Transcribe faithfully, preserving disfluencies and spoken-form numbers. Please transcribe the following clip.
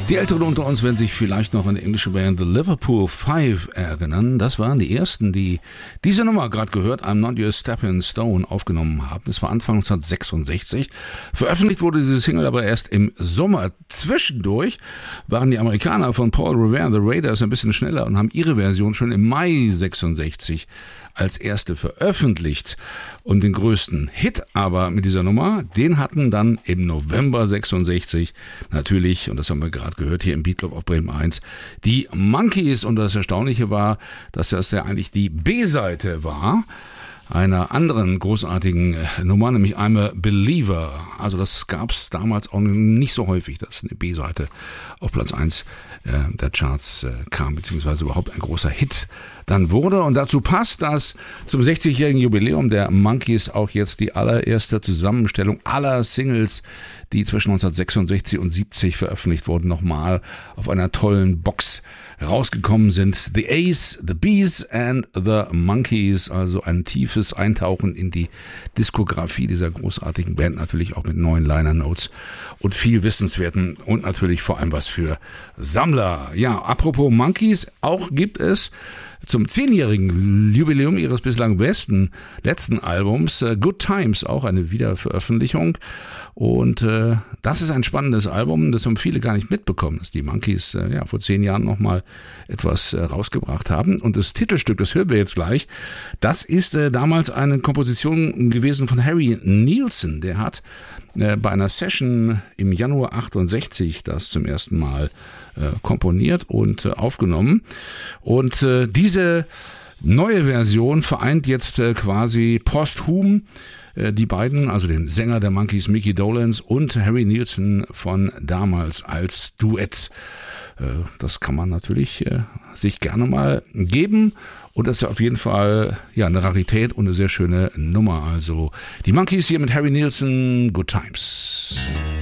Die Älteren unter uns werden sich vielleicht noch an die englische Band The Liverpool Five erinnern. Das waren die ersten, die diese Nummer gerade gehört, I'm Not Your Stepping Stone, aufgenommen haben. Das war Anfang neunzehnhundertsechsundsechzig. Veröffentlicht wurde diese Single aber erst im Sommer. Zwischendurch waren die Amerikaner von Paul Revere, The Raiders, ein bisschen schneller und haben ihre Version schon im Mai sechsundsechzig als erste veröffentlicht. Und den größten Hit aber mit dieser Nummer, den hatten dann im November sechsundsechzig natürlich, und das haben wir gerade gehört hier im Beatclub auf Bremen eins, die Monkees. Und das Erstaunliche war, dass das ja eigentlich die B-Seite war einer anderen großartigen Nummer, nämlich I'm a Believer. Also das gab's damals auch nicht so häufig, dass eine B-Seite auf Platz eins äh, der Charts äh, kam, beziehungsweise überhaupt ein großer Hit dann wurde. Und dazu passt, dass zum sechzigjährigen Jubiläum der Monkees auch jetzt die allererste Zusammenstellung aller Singles, die zwischen neunzehnhundertsechsundsechzig und siebzig veröffentlicht wurden, nochmal auf einer tollen Box rausgekommen sind. The A's, The B's and The Monkees, also ein tiefes Eintauchen in die Diskografie dieser großartigen Band, natürlich auch mit neuen Liner Notes und viel Wissenswerten und natürlich vor allem was für Sammler. Ja, apropos Monkees, auch gibt es zum zehnjährigen Jubiläum ihres bislang besten letzten Albums uh, Good Times auch eine Wiederveröffentlichung. Und äh, das ist ein spannendes Album, das haben viele gar nicht mitbekommen, dass die Monkees äh, ja vor zehn Jahren nochmal etwas äh, rausgebracht haben. Und das Titelstück, das hören wir jetzt gleich, das ist äh, damals eine Komposition gewesen von Harry Nilsson. Der hat äh, bei einer Session im Januar achtundsechzig das zum ersten Mal äh, komponiert und äh, aufgenommen. Und äh, diese neue Version vereint jetzt äh, quasi posthum äh, die beiden, also den Sänger der Monkees Mickey Dolenz und Harry Nilsson von damals als Duett. Äh, das kann man natürlich äh, sich gerne mal geben. Und das ist ja auf jeden Fall ja eine Rarität und eine sehr schöne Nummer. Also die Monkees hier mit Harry Nilsson, Good Times.